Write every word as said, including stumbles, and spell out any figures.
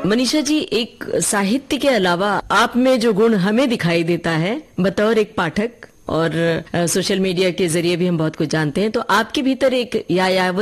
मनीषा जी, एक साहित्य के अलावा आप में जो गुण हमें दिखाई देता है बतौर एक पाठक और सोशल मीडिया के जरिए भी हम बहुत कुछ जानते हैं, तो आपके भीतर एक यायावत